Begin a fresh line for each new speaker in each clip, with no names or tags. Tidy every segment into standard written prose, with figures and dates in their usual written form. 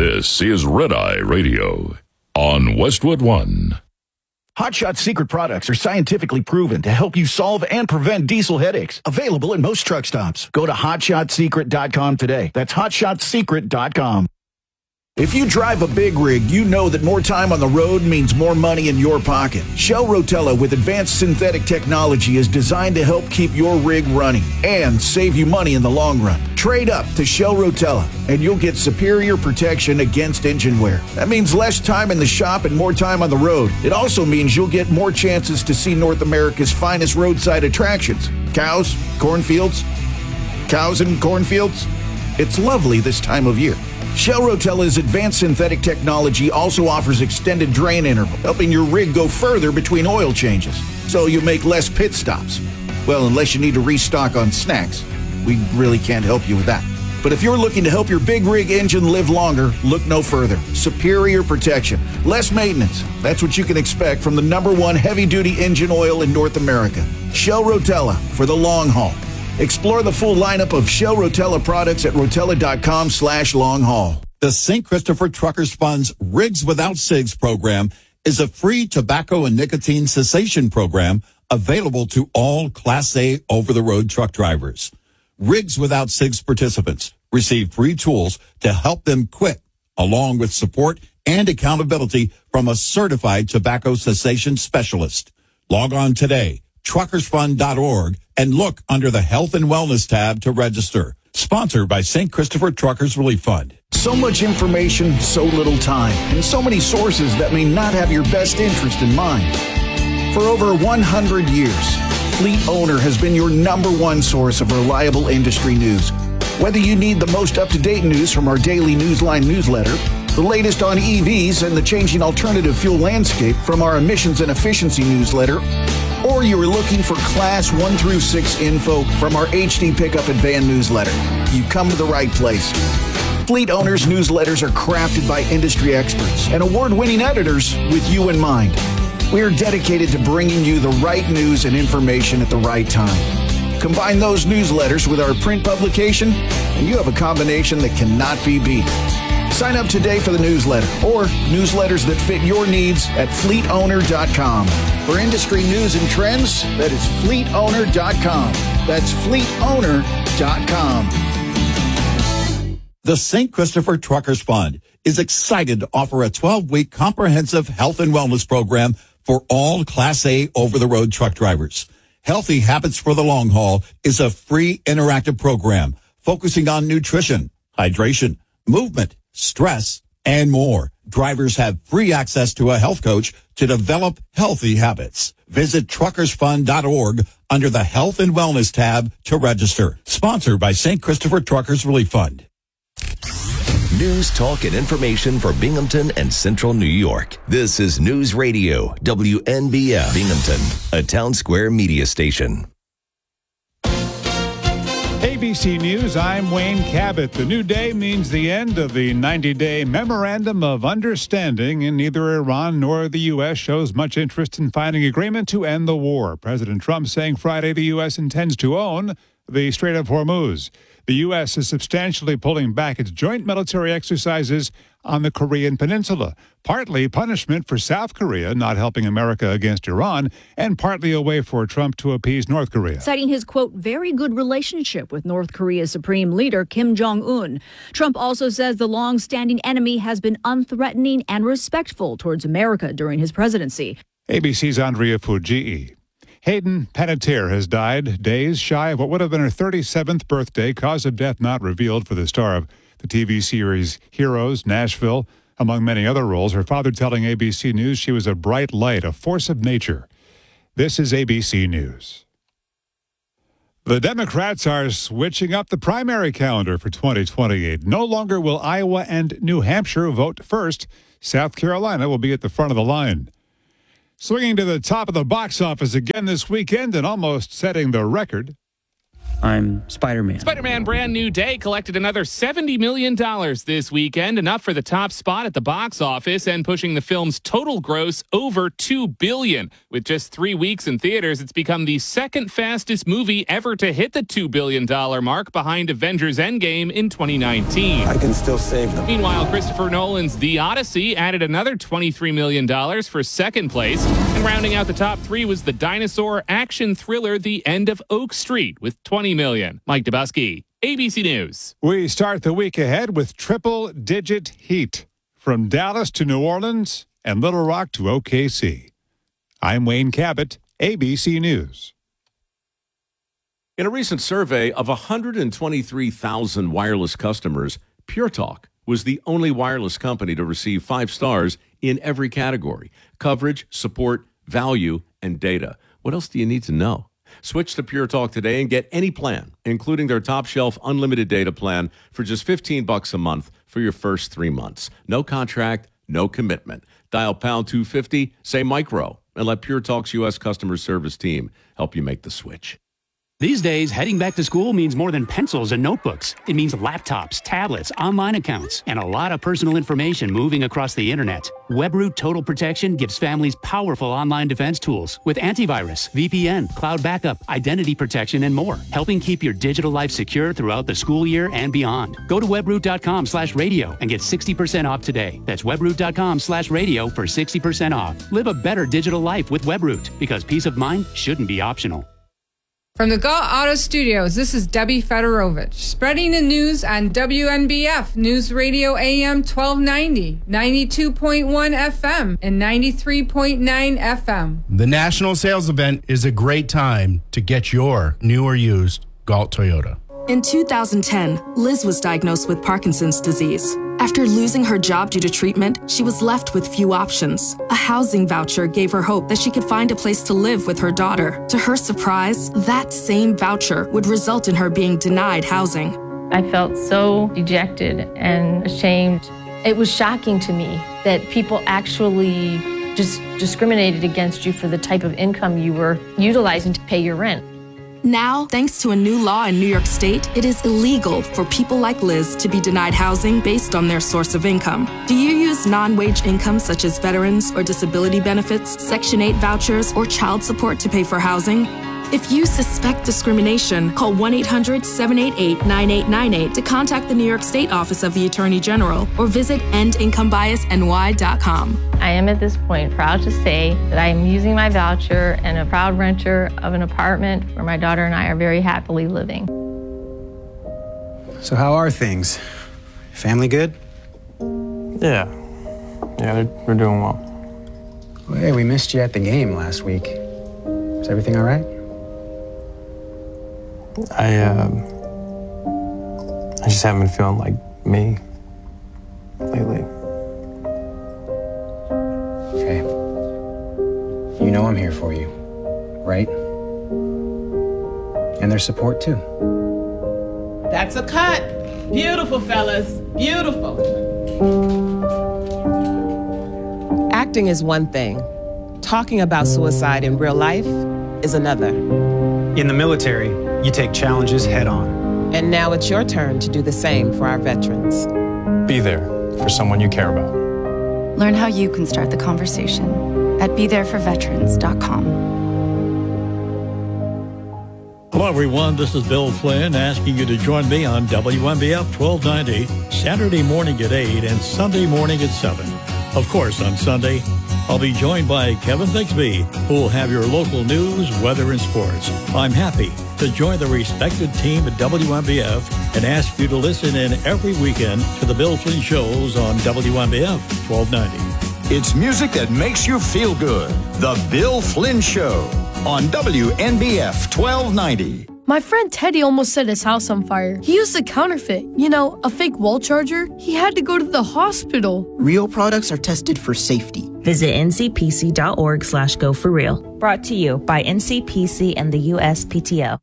This is Red Eye Radio on Westwood One.
Hot Shot Secret products are scientifically proven to help you solve and prevent diesel headaches. Available at most truck stops. Go to HotShotSecret.com today. That's HotShotSecret.com. If you drive a big rig, you know that more time on the road means more money in your pocket. Shell Rotella with advanced synthetic technology is designed to help keep your rig running and save you money in the long run. Trade up to Shell Rotella and you'll get superior protection against engine wear. That means less time in the shop and more time on the road. It also means you'll get more chances to see North America's finest roadside attractions. Cows, cornfields, cows and cornfields. It's lovely this time of year. Shell Rotella's advanced synthetic technology also offers extended drain interval, helping your rig go further between oil changes, so you make less pit stops. Well, unless you need to restock on snacks. We really can't help you with that. But if you're looking to help your big rig engine live longer, look no further. Superior protection, less maintenance. That's what you can expect from the #1 heavy-duty engine oil in North America. Shell Rotella for the long haul. Explore the full lineup of Shell Rotella products at rotella.com/long haul.
The St. Christopher Truckers Fund's Rigs Without SIGs program is a free tobacco and nicotine cessation program available to all Class A over-the-road truck drivers. Rigs Without SIGs participants receive free tools to help them quit, along with support and accountability from a certified tobacco cessation specialist. Log on today, truckersfund.org, and look under the Health and Wellness tab to register. Sponsored by St. Christopher Truckers Relief Fund.
So much information, so little time, and so many sources that may not have your best interest in mind. For over 100 years, Fleet Owner has been your #1 source of reliable industry news. Whether you need the most up-to-date news from our daily Newsline newsletter, the latest on EVs and the changing alternative fuel landscape from our emissions and efficiency newsletter, or you are looking for Class 1 through 6 info from our HD Pickup and Van newsletter, you've come to the right place. Fleet Owners newsletters are crafted by industry experts and award-winning editors with you in mind. We are dedicated to bringing you the right news and information at the right time. Combine those newsletters with our print publication, and you have a combination that cannot be beat. Sign up today for the newsletter or newsletters that fit your needs at fleetowner.com. For industry news and trends, that is fleetowner.com. That's fleetowner.com.
The St. Christopher Truckers Fund is excited to offer a 12-week comprehensive health and wellness program for all Class A over-the-road truck drivers. Healthy Habits for the Long Haul is a free interactive program focusing on nutrition, hydration, movement, stress, and more. Drivers have free access to a health coach to develop healthy habits. Visit truckersfund.org under the Health and Wellness tab to register. Sponsored by St. Christopher Truckers Relief Fund.
News, talk, and information for Binghamton and Central New York. This is News Radio, WNBF Binghamton, a Town Square media station.
ABC News, I'm Wayne Cabot. The new day means the end of the 90-day Memorandum of Understanding, and neither Iran nor the U.S. shows much interest in finding agreement to end the war. President Trump saying Friday the U.S. intends to own the Strait of Hormuz. The U.S. is substantially pulling back its joint military exercises on the Korean Peninsula, partly punishment for South Korea not helping America against Iran, and partly a way for Trump to appease North Korea.
Citing his, quote, very good relationship with North Korea's Supreme Leader Kim Jong-un. Trump also says the long-standing enemy has been unthreatening and respectful towards America during his presidency.
ABC's Andrea Fujii. Hayden Panettiere has died days shy of what would have been her 37th birthday. Cause of death not revealed for the star of the TV series Heroes, Nashville, among many other roles. Her father telling ABC News she was a bright light, a force of nature. This is ABC News. The Democrats are switching up the primary calendar for 2028. No longer will Iowa and New Hampshire vote first. South Carolina will be at the front of the line. Swinging to the top of the box office again this weekend and almost setting the record.
I'm Spider-Man.
Spider-Man Brand New Day collected another $70 million this weekend, enough for the top spot at the box office and pushing the film's total gross over $2 billion. With just 3 weeks in theaters, it's become the second fastest movie ever to hit the $2 billion mark, behind Avengers Endgame in 2019.
I can still save them.
Meanwhile, Christopher Nolan's The Odyssey added another $23 million for second place. And rounding out the top three was the dinosaur action thriller The End of Oak Street with $20 million. Mike Dubusky, ABC News.
We start the week ahead with triple-digit heat from Dallas to New Orleans and Little Rock to OKC. I'm Wayne Cabot, ABC News.
In a recent survey of 123,000 wireless customers, Pure Talk was the only wireless company to receive 5 stars in every category: coverage, support, value, and data. What else do you need to know? Switch to Pure Talk today and get any plan, including their top shelf unlimited data plan, for just $15 a month for your first 3 months. No contract, no commitment. Dial pound 250, say micro, and let Pure Talk's U.S. customer service team help you make the switch.
These days, heading back to school means more than pencils and notebooks. It means laptops, tablets, online accounts, and a lot of personal information moving across the internet. WebRoot Total Protection gives families powerful online defense tools with antivirus, VPN, cloud backup, identity protection, and more, helping keep your digital life secure throughout the school year and beyond. Go to webroot.com/radio and get 60% off today. That's webroot.com/radio for 60% off. Live a better digital life with WebRoot, because peace of mind shouldn't be optional.
From the Galt Auto Studios, this is Debbie Fedorovich, spreading the news on WNBF News Radio AM 1290, 92.1 FM, and 93.9 FM.
The national sales event is a great time to get your new or used Galt Toyota.
In 2010, Liz was diagnosed with Parkinson's disease. After losing her job due to treatment, she was left with few options. A housing voucher gave her hope that she could find a place to live with her daughter. To her surprise, that same voucher would result in her being denied housing.
I felt so dejected and ashamed. It was shocking to me that people actually just discriminated against you for the type of income you were utilizing to pay your rent.
Now, thanks to a new law in New York State, it is illegal for people like Liz to be denied housing based on their source of income. Do you use non-wage income such as veterans or disability benefits, Section 8 vouchers, or child support to pay for housing? If you suspect discrimination, call 1-800-788-9898 to contact the New York State Office of the Attorney General or visit endincomebiasny.com.
I am at this point proud to say that I am using my voucher and a proud renter of an apartment where my daughter and I are very happily living.
So how are things? Family good?
Yeah, they're doing well.
Well, hey, we missed you at the game last week. Is everything all right?
I just haven't been feeling like me lately.
Okay. You know I'm here for you, right? And there's support too.
That's a cut. Beautiful, fellas. Beautiful. Acting is one thing. Talking about suicide in real life is another.
In the military, you take challenges head on.
And now it's your turn to do the same for our veterans.
Be there for someone you care about.
Learn how you can start the conversation at BeThereForVeterans.com.
Hello, everyone. This is Bill Flynn asking you to join me on WNBF 1290, Saturday morning at 8 and Sunday morning at 7. Of course, on Sunday, I'll be joined by Kevin Bixby, who will have your local news, weather, and sports. I'm happy to join the respected team at WNBF and ask you to listen in every weekend to the Bill Flynn shows on WNBF 1290.
It's music that makes you feel good. The Bill Flynn Show on WNBF 1290.
My friend Teddy almost set his house on fire. He used a counterfeit, a fake wall charger. He had to go to the hospital.
Real products are tested for safety.
Visit ncpc.org/go4real. Brought to you by NCPC and the USPTO.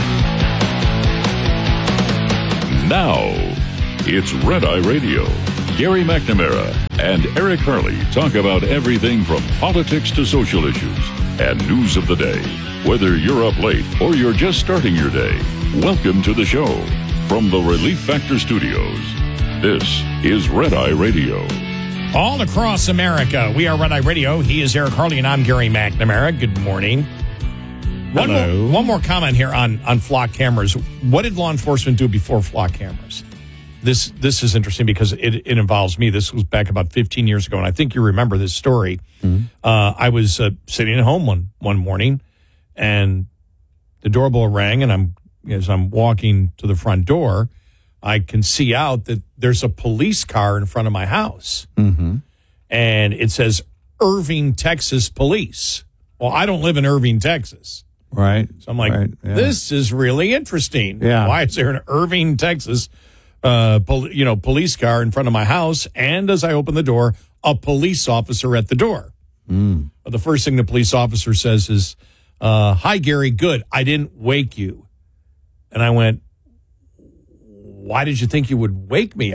Now, it's Red Eye Radio Gary McNamara and Eric Harley talk about everything from politics to social issues and news of the day. Whether you're up late or you're just starting your day, welcome to the show. From the Relief Factor Studios, this is Red Eye Radio.
All across America, we are Red Eye Radio. He is Eric Harley, and I'm Gary McNamara. Good morning. One more comment here on flock cameras. What did law enforcement do before flock cameras? This is interesting because it involves me. This was back about 15 years ago, and I think you remember this story. Mm-hmm. I was sitting at home one morning, and the doorbell rang, and as I'm walking to the front door, I can see out that there's a police car in front of my house. Mm-hmm. And it says Irving, Texas Police. Well, I don't live in Irving, Texas.
Right.
So I'm like, This is really interesting.
Yeah.
Why is there an Irving, Texas police car in front of my house? And as I open the door, a police officer at the door. Mm. But the first thing the police officer says is, hi, Gary, good. I didn't wake you. And I went, why did you think you would wake me?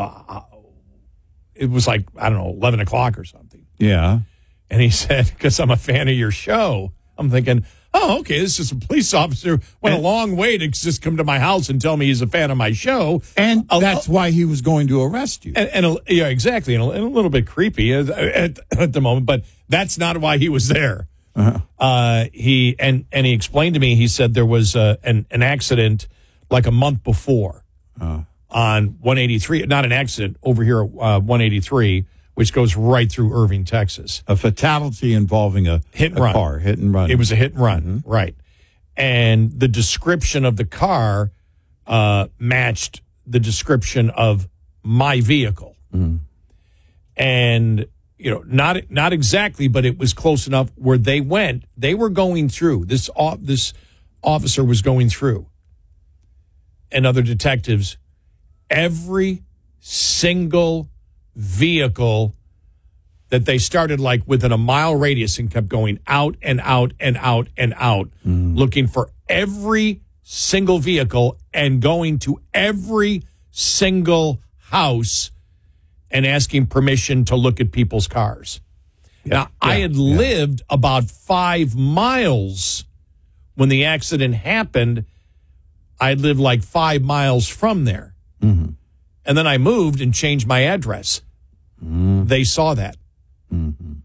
It was like, I don't know, 11 o'clock or something.
Yeah.
And he said, because I'm a fan of your show. I'm thinking, oh, okay, this is a police officer went a long way to just come to my house and tell me he's a fan of my show.
And that's why he was going to arrest you.
Yeah, exactly. And a little bit creepy at the moment, but that's not why he was there. Uh-huh. He explained to me, he said there was an accident like a month before on 183, not an accident over here at 183, which goes right through Irving, Texas.
A fatality involving a hit and run.
It was a hit and run, right. And the description of the car matched the description of my vehicle. Mm-hmm. And not exactly, but it was close enough where they went. They were going through. This officer was going through, and other detectives, every single vehicle that they started like within a mile radius and kept going out and out and out and out, looking for every single vehicle and going to every single house and asking permission to look at people's cars. Now, I had lived about 5 miles when the accident happened. I lived like 5 miles from there. Mm-hmm. And then I moved and changed my address. Mm-hmm. They saw that. Mm-hmm.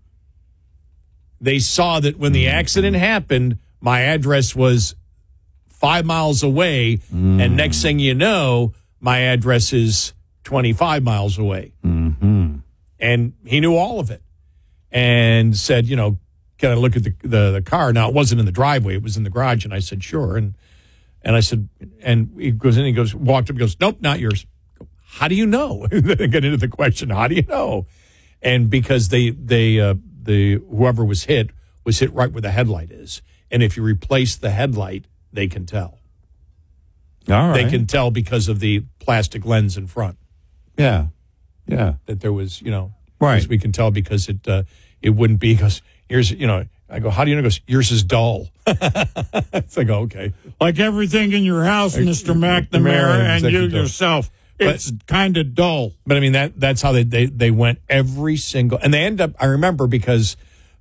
They saw that when the accident happened, my address was 5 miles away. Mm-hmm. And next thing you know, my address is 25 miles away. Mm-hmm. And he knew all of it and said, can I look at the car? Now, it wasn't in the driveway. It was in the garage. And I said, sure. And I said, and he goes in, walked up, goes, nope, not yours. How do you know? Get into the question. How do you know? And because whoever was hit right where the headlight is. And if you replace the headlight, they can tell.
All right.
They can tell because of the plastic lens in front.
Yeah. Yeah.
That there was,
right.
We can tell because it wouldn't be because here's, I go, how do you know? He goes, yours is dull. It's like, okay.
Like everything in your house, Mr. McNamara, and you yourself. It's kind of dull.
But I mean, that's how they went every single, and they ended up, I remember because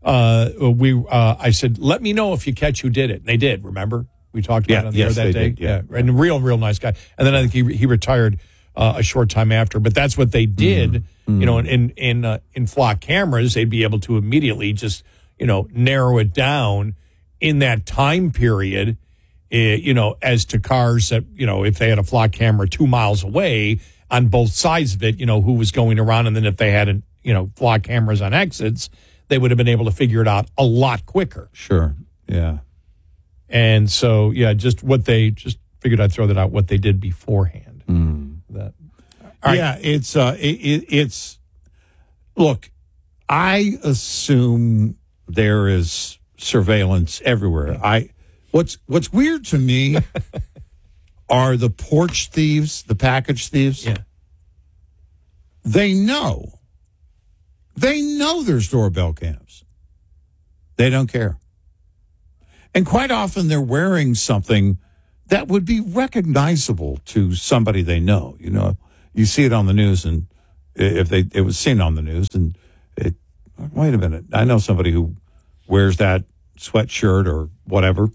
I said, let me know if you catch who did it. And they did, remember? We talked about it on the air that day.
Yeah.
And a real nice guy. And then I think he retired a short time after. But that's what they did. Mm-hmm. In flock cameras, they'd be able to immediately just, narrow it down in that time period, as to cars that, if they had a flock camera 2 miles away on both sides of it, who was going around. And then if they had, flock cameras on exits, they would have been able to figure it out a lot quicker.
Sure. Yeah.
And so, just figured I'd throw that out, what they did beforehand. That.
All right. Yeah, it's look, I assume there is surveillance everywhere. What's weird to me are the porch thieves, the package thieves.
Yeah.
They know there's doorbell cams. They don't care. And quite often they're wearing something that would be recognizable to somebody they know. You see it on the news, and if it was seen on the news, and wait a minute, I know somebody who wears that sweatshirt or whatever,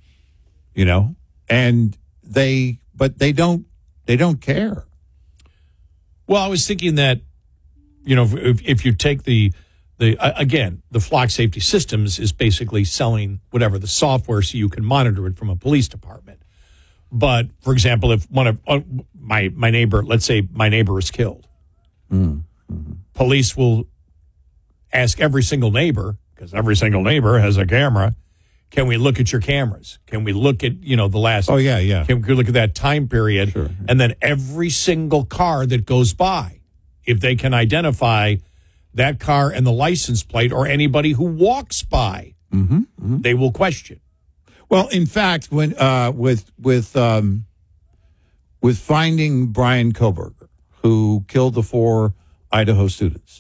and they don't care.
Well, I was thinking that, if you take the Flock Safety Systems is basically selling whatever the software so you can monitor it from a police department. But for example, if one of my neighbor, let's say my neighbor is killed, police will ask every single neighbor, because every single neighbor has a camera. Can we look at your cameras? Can we look at, the last?
Oh, yeah.
Can we look at that time period?
Sure.
And then every single car that goes by, if they can identify that car and the license plate or anybody who walks by, they will question.
Well, in fact, when with finding Brian Koberger, who killed the 4 Idaho students,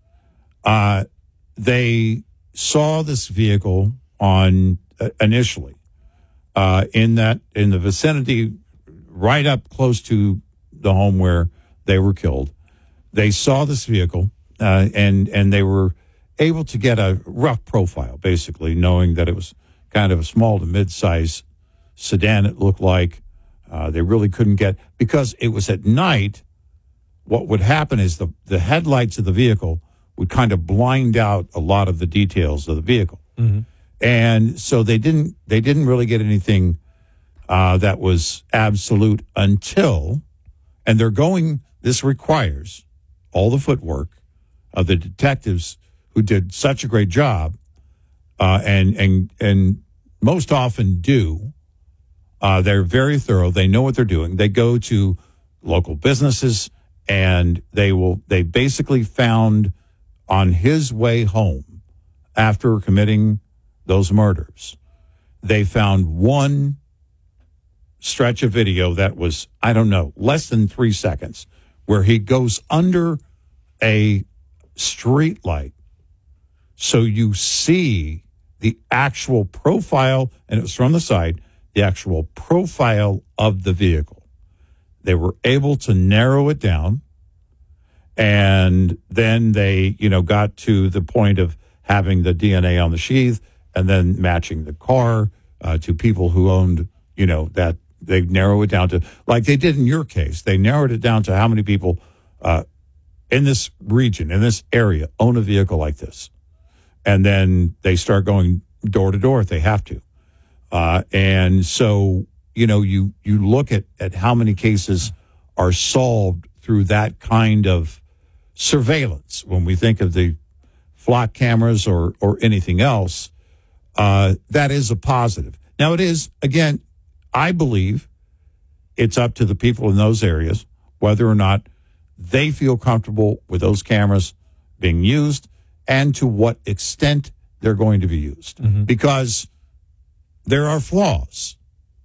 they saw this vehicle on initially in the vicinity, right up close to the home where they were killed. They saw this vehicle and they were able to get a rough profile, basically, knowing that it was kind of a small to mid-size sedan, it looked like. They really couldn't get, because it was at night, what would happen is the headlights of the vehicle would kind of blind out a lot of the details of the vehicle. And so they didn't really get anything that was absolute until, and this requires all the footwork of the detectives who did such a great job, and most often do. They're very thorough. They know what they're doing. They go to local businesses, and they basically found on his way home after committing those murders, they found one stretch of video that was, I don't know, less than 3 seconds, where he goes under a street light. So you see the actual profile, and it was from the side, the actual profile of the vehicle. They were able to narrow it down, and then they, got to the point of having the DNA on the sheath and then matching the car to people who owned, that they narrow it down to, like they did in your case. They narrowed it down to how many people in this region, in this area, own a vehicle like this. And then they start going door to door if they have to. And so, you look at how many cases are solved through that kind of surveillance. When we think of the flock cameras or anything else, that is a positive. Now, it is, again, I believe it's up to the people in those areas whether or not they feel comfortable with those cameras being used and to what extent they're going to be used. Because there are flaws.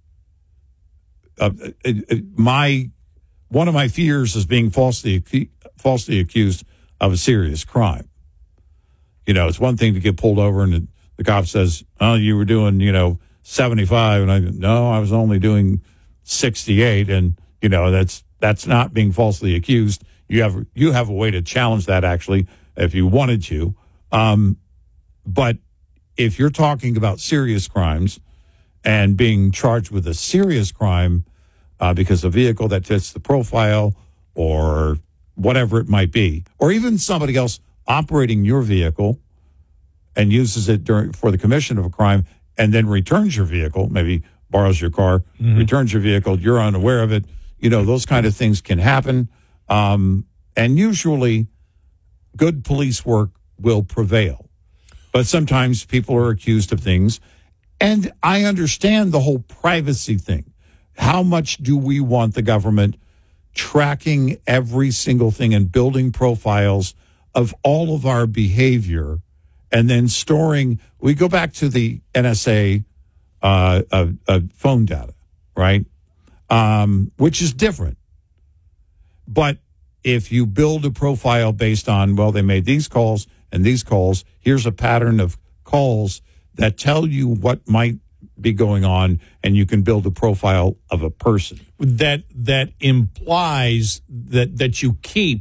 One of my fears is being falsely accused of a serious crime. It's one thing to get pulled over and the cop says, "Oh, you were doing, 75," and I was only doing 68, and that's not being falsely accused. You have a way to challenge that, actually, if you wanted to. But if you're talking about serious crimes and being charged with a serious crime because a vehicle that fits the profile or whatever it might be, or even somebody else operating your vehicle and uses it for the commission of a crime and then returns your vehicle, maybe borrows your car, returns your vehicle, you're unaware of it, those kind of things can happen. And usually good police work will prevail. But sometimes people are accused of things. And I understand the whole privacy thing. How much do we want the government tracking every single thing and building profiles of all of our behavior and then storing? We go back to the NSA phone data, right? Which is different. But if you build a profile based on, well, they made these calls and these calls, here's a pattern of calls that tell you what might be going on, and you can build a profile of a person.
That implies that you keep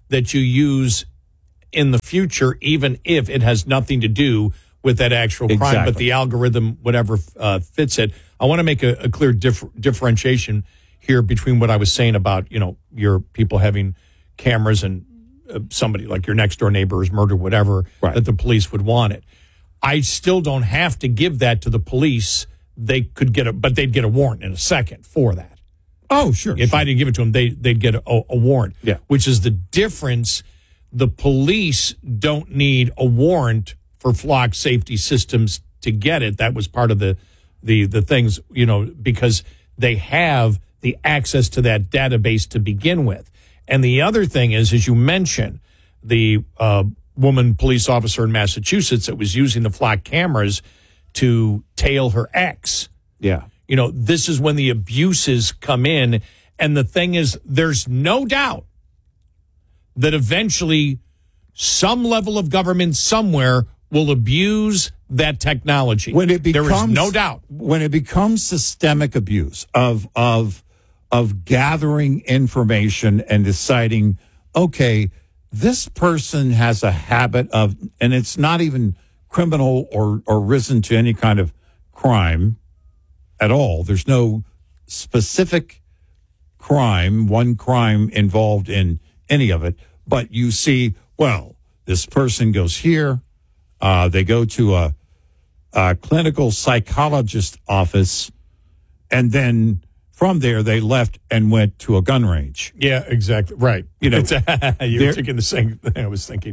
that you use in the future, even if it has nothing to do with that actual crime,
Exactly.
but the algorithm, whatever fits it. I want to make a clear differentiation here between what I was saying about, your people having cameras and somebody like your next door neighbor is murdered, whatever, that the police would want it. I still don't have to give that to the police. They could but they'd get a warrant in a second for that.
Oh, sure.
If I didn't give it to them, they'd get a warrant.
Yeah.
Which is the difference. The police don't need a warrant for flock safety systems to get it. That was part of the things, because they have the access to that database to begin with. And the other thing is, as you mentioned, the woman police officer in Massachusetts that was using the flock cameras to tail her ex.
Yeah.
This is when the abuses come in. And the thing is, there's no doubt that eventually some level of government somewhere will abuse that technology.
When it becomes,
there is no doubt.
When it becomes systemic abuse of gathering information and deciding, okay, this person has a habit of, and it's not even criminal or risen to any kind of crime at all. There's no specific one crime involved in any of it. But you see, well, this person goes here. They go to a clinical psychologist office, and then from there they left and went to a gun range.
Yeah, exactly. Right. You were thinking the same thing I was thinking.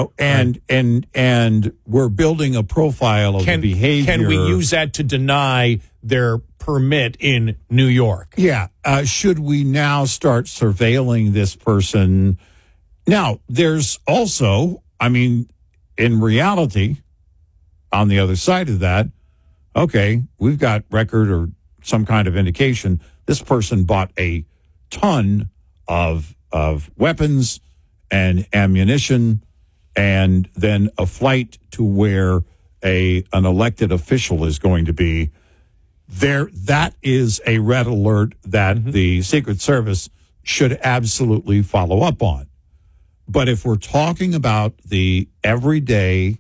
And we're building a profile of the behavior.
Can we use that to deny their permit in New York?
Yeah. Should we now start surveilling this person? Now, there's also, in reality, on the other side of that, okay, we've got record or some kind of indication this person bought a ton of weapons and ammunition, and then a flight to where an elected official is going to be there. That is a red alert that the Secret Service should absolutely follow up on. But if we're talking about the everyday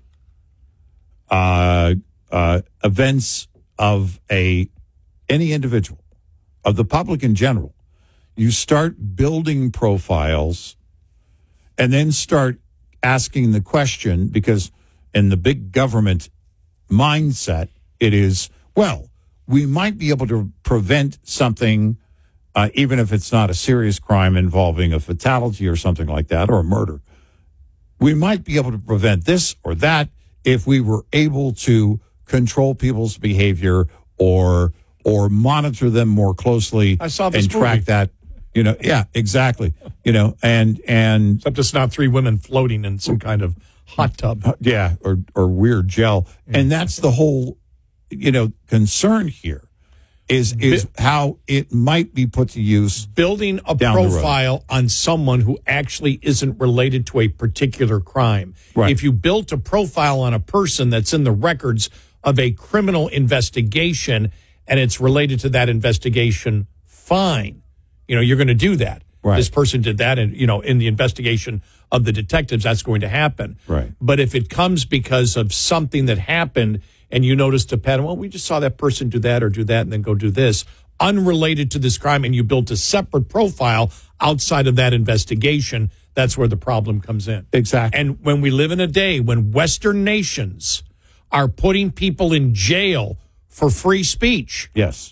events of any individual, of the public in general, you start building profiles and then start asking the question, because in the big government mindset, it is, well, we might be able to prevent something, even if it's not a serious crime involving a fatality or something like that, or a murder. We might be able to prevent this or that if we were able to control people's behavior or monitor them more closely and track that. Yeah, exactly. And
except it's not three women floating in some kind of hot tub.
Yeah, or weird gel. And that's the whole, concern here is how it might be put to use.
Building a profile on someone who actually isn't related to a particular crime.
Right.
If you built a profile on a person that's in the records of a criminal investigation and it's related to that investigation, fine. You're going to do that.
Right.
This person did that, and, in the investigation of the detectives, that's going to happen.
Right.
But if it comes because of something that happened and you noticed a pattern, well, we just saw that person do that or do that and then go do this, unrelated to this crime, and you built a separate profile outside of that investigation, that's where the problem comes in.
Exactly.
And when we live in a day when Western nations are putting people in jail for free speech.
Yes.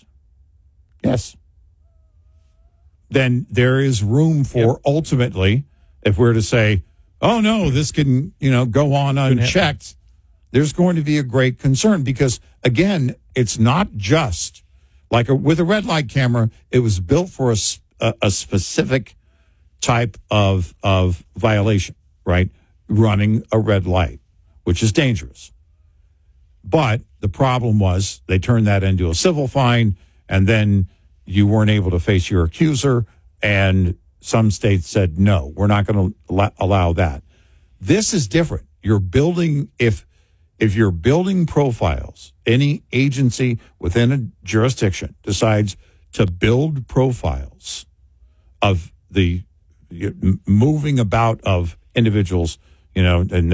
Then there is room for ultimately, if we're to say, oh no, this can, go on unchecked, there's going to be a great concern because, again, it's not just like with a red light camera. It was built for a specific type of violation, right? Running a red light, which is dangerous. But the problem was they turned that into a civil fine, and then you weren't able to face your accuser, and some states said, no, we're not going to allow that. This is different. You're building, if you're building profiles, any agency within a jurisdiction decides to build profiles of the moving about of individuals, and